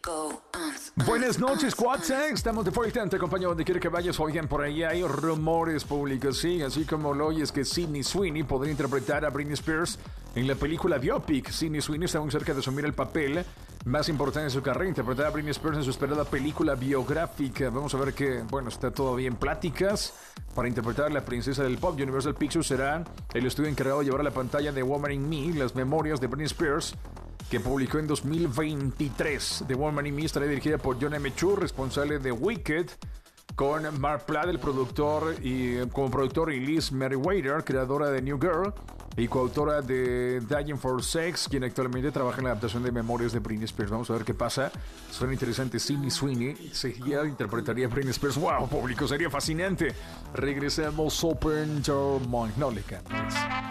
Buenas noches, Quatsex. Estamos de vuelta. Te acompaño donde quiera que vayas. Oigan, por ahí hay rumores públicos, sí, así como lo oyes, que Sydney Sweeney podría interpretar a Britney Spears en la película biopic. Sydney Sweeney está muy cerca de asumir el papel más importante de su carrera, interpretar a Britney Spears en su esperada película biográfica. Vamos a ver que, bueno, está todavía en pláticas para interpretar a la princesa del pop. Universal Pictures será el estudio encargado de llevar a la pantalla de Woman in Me las memorias de Britney Spears, que publicó en 2023. The Woman in Me estará dirigida por John M. Chu, responsable de Wicked, con Mark Platt, el productor, y como productor, y Liz Meriwether, creadora de New Girl y coautora de Dying for Sex, quien actualmente trabaja en la adaptación de Memorias de Britney Spears. Vamos a ver qué pasa. Suena interesante. Sydney Sweeney interpretaría a Britney Spears. ¡Wow, público! Sería fascinante. Regresemos. Open Your Mind. No le cambies.